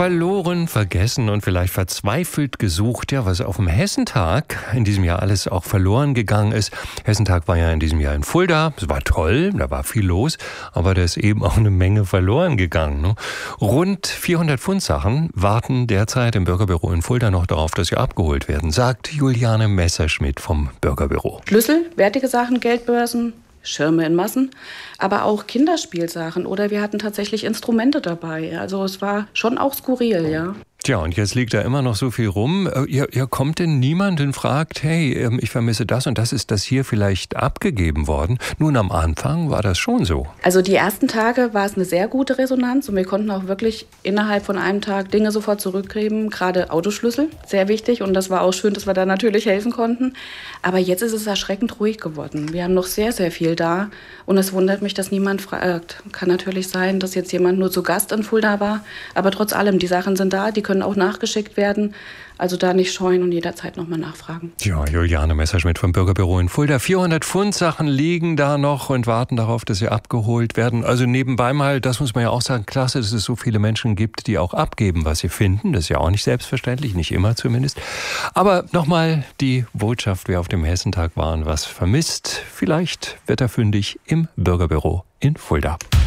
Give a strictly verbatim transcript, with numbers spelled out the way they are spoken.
Verloren, vergessen und vielleicht verzweifelt gesucht, ja, was auf dem Hessentag in diesem Jahr alles auch verloren gegangen ist. Hessentag war ja in diesem Jahr in Fulda. Es war toll, da war viel los, aber da ist eben auch eine Menge verloren gegangen. Ne? Rund vierhundert Pfundsachen warten derzeit im Bürgerbüro in Fulda noch darauf, dass sie abgeholt werden, sagt Juliane Messerschmidt vom Bürgerbüro. Schlüssel, wertige Sachen, Geldbörsen, Schirme in Massen, aber auch Kinderspielsachen oder wir hatten tatsächlich Instrumente dabei. Also es war schon auch skurril, ja. Tja, und jetzt liegt da immer noch so viel rum. Ihr, ihr kommt denn niemand und fragt, hey, ich vermisse das und das, ist das hier vielleicht abgegeben worden? Nun, am Anfang war das schon so. Also die ersten Tage war es eine sehr gute Resonanz und wir konnten auch wirklich innerhalb von einem Tag Dinge sofort zurückgeben, gerade Autoschlüssel, sehr wichtig und das war auch schön, dass wir da natürlich helfen konnten. Aber jetzt ist es erschreckend ruhig geworden. Wir haben noch sehr, sehr viel da und es wundert mich, dass niemand fragt. Kann natürlich sein, dass jetzt jemand nur zu Gast in Fulda war, aber trotz allem, die Sachen sind da, die können auch nachgeschickt werden. Also da nicht scheuen und jederzeit nochmal nachfragen. Ja, Juliane Messerschmidt vom Bürgerbüro in Fulda. vierhundert Pfundsachen liegen da noch und warten darauf, dass sie abgeholt werden. Also nebenbei mal, das muss man ja auch sagen, klasse, dass es so viele Menschen gibt, die auch abgeben, was sie finden. Das ist ja auch nicht selbstverständlich, nicht immer zumindest. Aber nochmal die Botschaft, wer auf dem Hessentag war und was vermisst. Vielleicht wird er fündig im Bürgerbüro in Fulda.